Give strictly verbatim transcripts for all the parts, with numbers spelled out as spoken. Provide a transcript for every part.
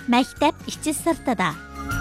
maktab ichi sirtida.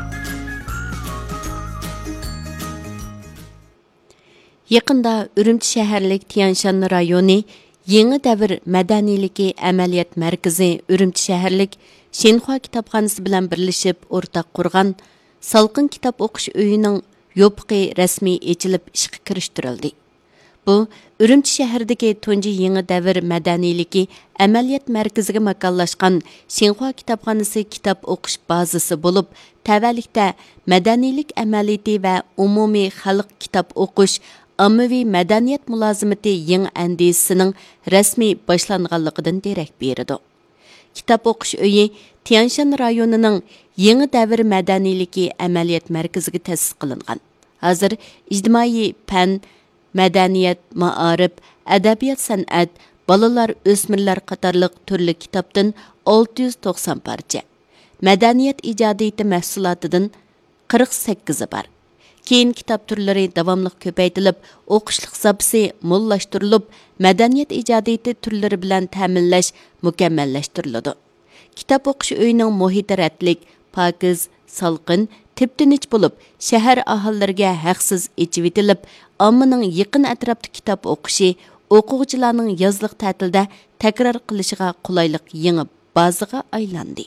Yaqında Ürümçi şəhərlik Tianshan rayoni Yeni Davr Mədəniyligi Əməliyyat Mərkəzi Ürümçi şəhərlik Şenhua kitabxanası bilan birləşib ortaq qurğan Salqın kitab oxuş öyining yopiqi rəsmi echilib ishga kirishtirildi. Bu Ürümçi şəhərdəki tunji Yeni Davr Mədəniyligi Əməliyyat Mərkəziga makanlashqan Şenhua kitabxanası kitab oxuş bazası bo'lib, tavallikda madaniylik amaliyati va umumiy xalq kitab oxush Ammaviy madaniyat mulozimati yangi andisining rasmiy boshlanganligidan derak beradi. Kitob o'qish uyi Tianshan rayonining Yangi Davr Madaniyligi Amaliyot Markaziga ta'sis qilingan. Hozir ijtimoiy fan, madaniyat, ma'arif, adabiyot, san'at, bolalar, o'smirlar qatorliq turli kitobdan olti yuz to'qson parcha, madaniyat ijodiyati mahsulotidan qirq sakkiz bor. Keyin kitob turlari davomli ko'paytirilib, o'qishlik zapsi mo'llashtirilib, madaniyat ijodiyati turlari bilan ta'minlash mukammallashtiriladi. Kitob o'qish uyining muhiti ratlik, pokiz, salqin, tip-tinch bo'lib, shahar aholilariga haqsiz echib etilib, ommaning yaqin atrofda kitob o'qishi, o'quvchilarning yozliq ta'tilda takror qilishiga qulaylik yangi bazaga aylandi.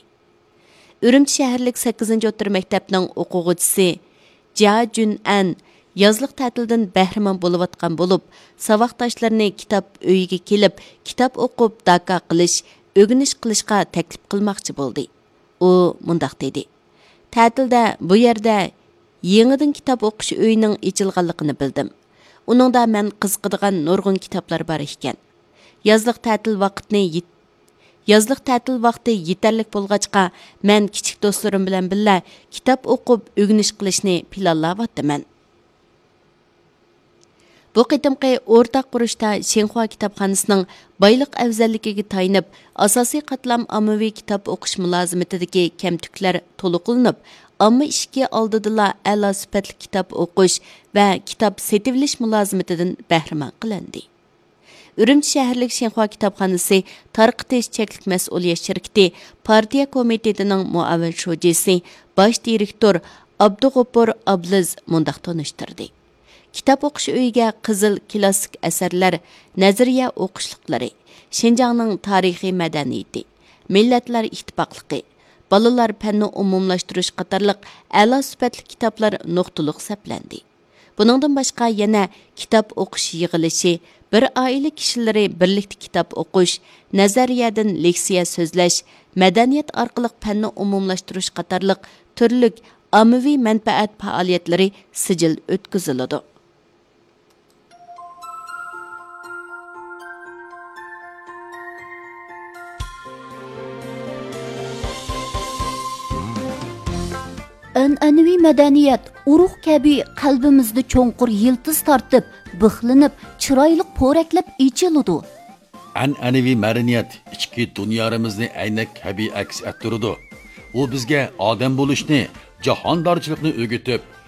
Ürümçi shaharlik sakkizinchi o'rta maktabning o'quvchisi Jia Jun-an yozliq ta'tildan bahramand bo'layotgan bo'lib, saboqdoshlarini kitob uyiga kelib, kitob o'qib, daka qilish, o'rganish qilishga taklif qilmoqchi bo'ldi. U mundaq dedi: "Ta'tilda bu yerda yangidan kitob o'qish uyining ochilganligini bildim. Uningda men qiziqadigan nurg'un kitoblar bor ekan. Yozliq ta'til vaqtini Yozliq ta'til vaqti yetarlik bo'lg'achqa, men kichik do'stlarim bilan birga kitob o'qib, o'rganish qilishni planlayapman." Bu qitimqi o'rtaq qurishda Şenhua kitobxonasining boyliq afzalligiga tayinib, asosiy qatlam ommaviy kitob o'qish mulozimatidagi kamtuklar to'liqlanib, omma ishga oldidila a'lo sifatli kitob o'qish va kitob setivilish mulozimatidan bahramand qilindi. Ürümçi şəhərlik Şenhua kitabxanası tarqıtış çəklik məsuliyyət şirkəti partiya komitetining muavin şujisi baş direktor Abdug'o'pur Abliz mundaq tanıştırdı. Kitap o'qish uyiga qizil klassik asarlar, nazariya o'qishliqlari, Şinjanning tarixiy madaniyati, millatlar ittifoqligi, bolalar fanni umumlashtirish qatorliq a'lo sifatli kitoblar nuqtaliq saplandi. Buningdan boshqa yana kitob o'qish yig'ilishi, bir oila kishilari birlikda kitob o'qish, nazariyadan leksiya so'zlash, madaniyat orqali fanni umumlashtirish qatorliq turli ommaviy manfaat faoliyatlari sijil o'tkaziladi. An'anaviy madaniyat urug' kabi qalbimizda cho'nqur yiltiz tortib, bixlinib, chiroyli po'raklab ichiladi. An'anaviy madaniyat ichki dunyamizni aynak kabi aks ettiradi. U bizga odam bo'lishni, jahondorchilikni o'rgatib,